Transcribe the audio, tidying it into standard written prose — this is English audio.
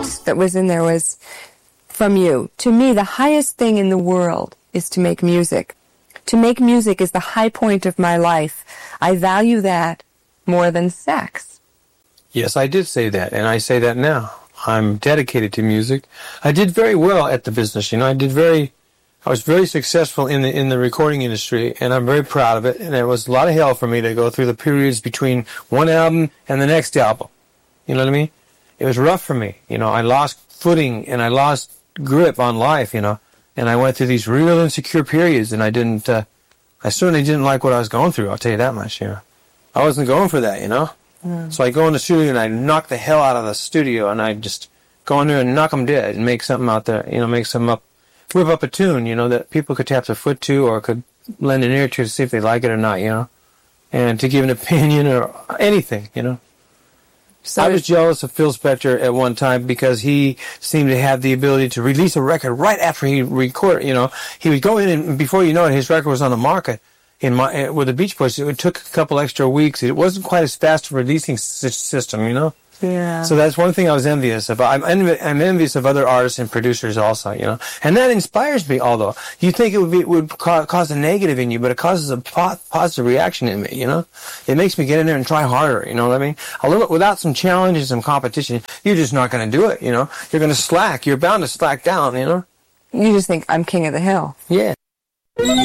quote that was in there was from you. To me, the highest thing in the world is to make music. To make music is the high point of my life. I value that more than sex. Yes, I did say that, and I say that now. I'm dedicated to music. I did very well at the business, I was very successful in the recording industry, and I'm very proud of it, and it was a lot of hell for me to go through the periods between one album and the next album. You know what I mean? It was rough for me. I lost footing, and I lost grip on life, and I went through these real insecure periods, and I certainly didn't like what I was going through, I'll tell you that much, I wasn't going for that, So I go in the studio, and I knock the hell out of the studio, and I just go in there and knock them dead and make something out there, make something up, whip up a tune, that people could tap their foot to or could lend an ear to see if they like it or not, and to give an opinion or anything, So I was jealous of Phil Spector at one time because he seemed to have the ability to release a record right after he recorded, He would go in and before you know it, his record was on the market. With the Beach Boys, it took a couple extra weeks. It wasn't quite as fast a releasing system, Yeah. So that's one thing I was envious of. I'm envious of other artists and producers also, And that inspires me, although. You think it would cause a negative in you, but it causes a positive reaction in me, It makes me get in there and try harder, you know what I mean? Without some challenges, some competition, you're just not going to do it, You're going to slack. You're bound to slack down, You just think, I'm king of the hill. Yeah.